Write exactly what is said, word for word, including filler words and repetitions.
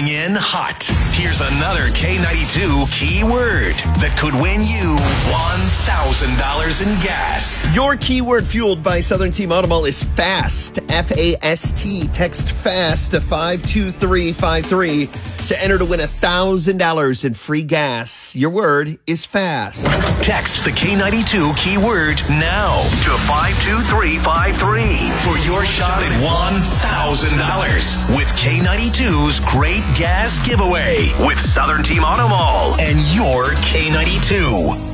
Coming in hot. Here's another K ninety-two keyword that could win you one thousand dollars in gas. Your keyword fueled by Southern Team Auto Mall is FAST, F A S T. Text FAST to five two three five three to enter to win one thousand dollars in free gas. Your word is FAST. Text the K ninety-two keyword now to five two three five three for your shot at one thousand dollars with K ninety-two's Great Gas Giveaway with Southern Team Auto Mall and your K ninety-two.